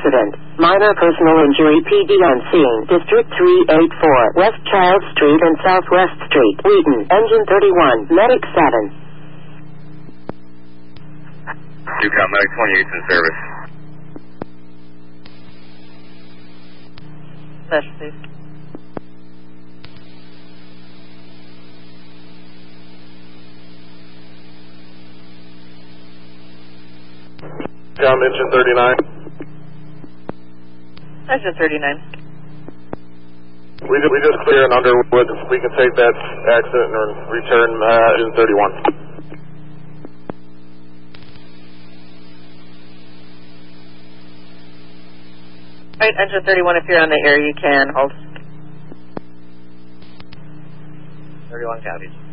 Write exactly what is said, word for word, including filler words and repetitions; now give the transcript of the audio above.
accident. Minor personal injury. P D on scene. District three eighty-four. West Child Street and Southwest Street. Wheaton. Engine thirty-one. Medic seven. Newcom, Medic twenty-eight in service. Mesh, please. Newcom, engine thirty-nine. Engine thirty-nine. We, we just clear an Underwood. We can take that accident and return uh, engine thirty-one. All right, engine thirty-one, if you're on the air, you can hold. thirty-one copies.